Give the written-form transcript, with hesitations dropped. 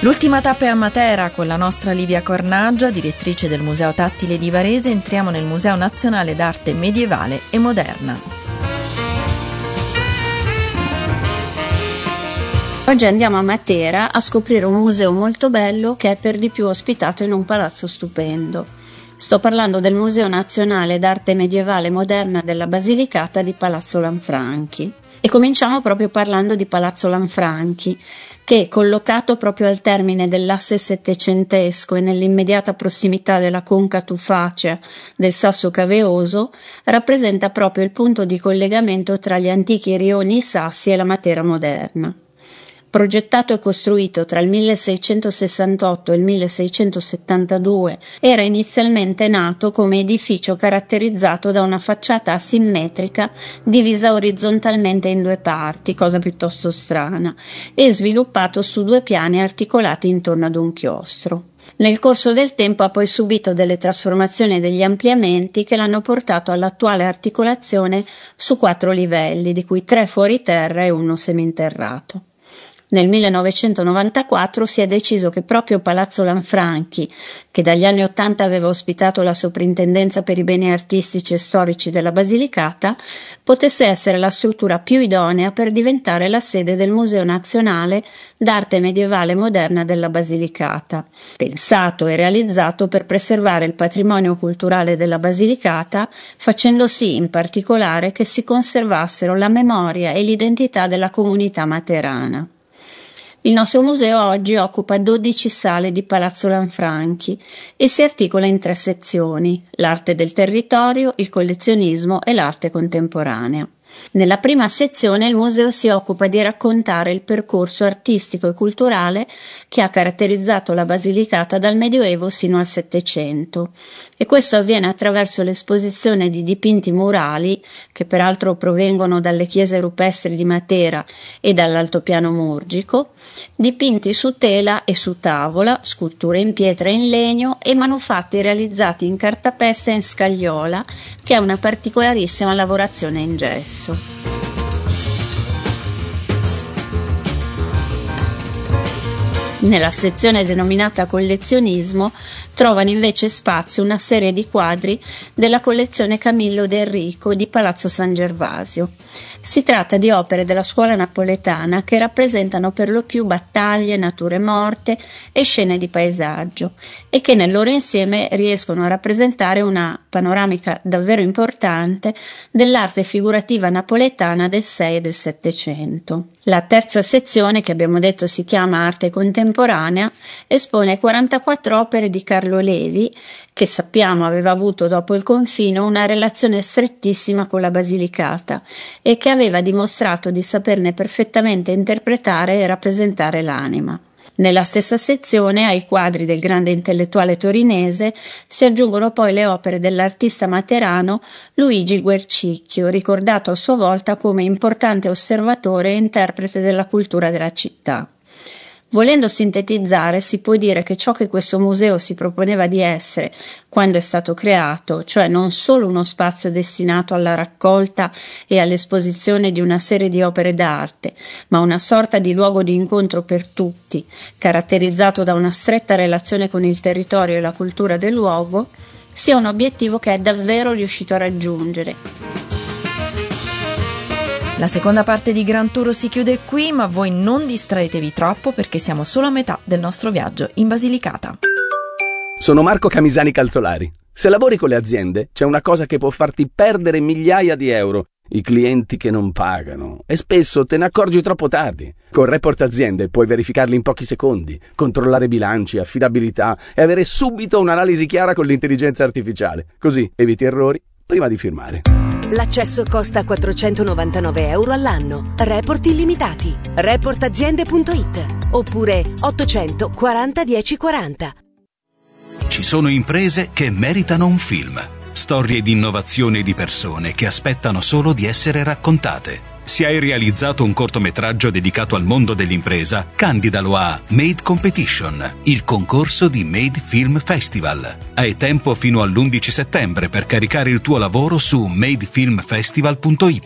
L'ultima tappa è a Matera con la nostra Livia Cornaggia, direttrice del Museo Tattile di Varese. Entriamo nel Museo Nazionale d'Arte Medievale e Moderna. Oggi andiamo a Matera a scoprire un museo molto bello che è per di più ospitato in un palazzo stupendo. Sto parlando del Museo Nazionale d'Arte Medievale e Moderna della Basilicata di Palazzo Lanfranchi. E cominciamo proprio parlando di Palazzo Lanfranchi, che, collocato proprio al termine dell'asse settecentesco e nell'immediata prossimità della conca tufacea del Sasso Caveoso, rappresenta proprio il punto di collegamento tra gli antichi rioni Sassi e la Matera moderna. Progettato e costruito tra il 1668 e il 1672, era inizialmente nato come edificio caratterizzato da una facciata asimmetrica divisa orizzontalmente in due parti, cosa piuttosto strana, e sviluppato su due piani articolati intorno ad un chiostro. Nel corso del tempo ha poi subito delle trasformazioni e degli ampliamenti che l'hanno portato all'attuale articolazione su 4 livelli, di cui 3 fuori terra e 1 seminterrato. Nel 1994 si è deciso che proprio Palazzo Lanfranchi, che dagli anni '80 aveva ospitato la Soprintendenza per i beni artistici e storici della Basilicata, potesse essere la struttura più idonea per diventare la sede del Museo Nazionale d'Arte Medievale e Moderna della Basilicata, pensato e realizzato per preservare il patrimonio culturale della Basilicata, facendo sì in particolare che si conservassero la memoria e l'identità della comunità materana. Il nostro museo oggi occupa 12 sale di Palazzo Lanfranchi e si articola in 3 sezioni: l'arte del territorio, il collezionismo e l'arte contemporanea. Nella prima sezione il museo si occupa di raccontare il percorso artistico e culturale che ha caratterizzato la Basilicata dal Medioevo sino al Settecento, e questo avviene attraverso l'esposizione di dipinti murali, che peraltro provengono dalle chiese rupestri di Matera e dall'altopiano Murgico, dipinti su tela e su tavola, sculture in pietra e in legno e manufatti realizzati in cartapesta e in scagliola, che è una particolarissima lavorazione in gesso. Nella sezione denominata collezionismo trovano invece spazio una serie di quadri della collezione Camillo De Enrico di Palazzo San Gervasio. Si tratta di opere della scuola napoletana che rappresentano per lo più battaglie, nature morte e scene di paesaggio, e che nel loro insieme riescono a rappresentare una panoramica davvero importante dell'arte figurativa napoletana del 6 e del 700. La terza sezione, che abbiamo detto si chiama Arte Contemporanea, espone 44 opere di Carlo Levi, che sappiamo aveva avuto dopo il confino una relazione strettissima con la Basilicata e che aveva dimostrato di saperne perfettamente interpretare e rappresentare l'anima. Nella stessa sezione ai quadri del grande intellettuale torinese si aggiungono poi le opere dell'artista materano Luigi Guercicchio, ricordato a sua volta come importante osservatore e interprete della cultura della città. Volendo sintetizzare, si può dire che ciò che questo museo si proponeva di essere quando è stato creato, cioè non solo uno spazio destinato alla raccolta e all'esposizione di una serie di opere d'arte, ma una sorta di luogo di incontro per tutti, caratterizzato da una stretta relazione con il territorio e la cultura del luogo, sia un obiettivo che è davvero riuscito a raggiungere. La seconda parte di Gran Tour si chiude qui, ma voi non distraetevi troppo perché siamo solo a metà del nostro viaggio in Basilicata. Sono Marco Camisani Calzolari. Se lavori con le aziende, c'è una cosa che può farti perdere migliaia di euro: i clienti che non pagano. E spesso te ne accorgi troppo tardi. Con Report Aziende puoi verificarli in pochi secondi, controllare bilanci, affidabilità e avere subito un'analisi chiara con l'intelligenza artificiale. Così eviti errori prima di firmare. L'accesso costa 499 euro all'anno. Report illimitati. Reportaziende.it oppure 840 1040. Ci sono imprese che meritano un film. Storie di innovazione e di persone che aspettano solo di essere raccontate. Se hai realizzato un cortometraggio dedicato al mondo dell'impresa, candidalo a Made Competition, il concorso di Made Film Festival. Hai tempo fino all'11 settembre per caricare il tuo lavoro su madefilmfestival.it.